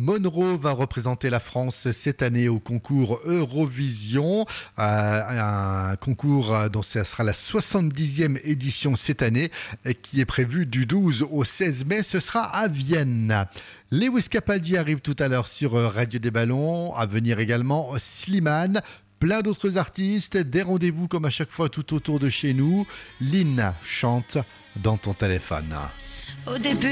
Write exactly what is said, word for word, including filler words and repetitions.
Monroe va représenter la France cette année au concours Eurovision, euh, un concours dont ce sera la soixante-dixième édition cette année, qui est prévue du douze au seize mai. Ce sera à Vienne. Lewis Capaldi arrive tout à l'heure sur Radio des Ballons. À venir également Slimane. Plein d'autres artistes, des rendez-vous comme à chaque fois tout autour de chez nous. Lynn chante dans ton téléphone. Au début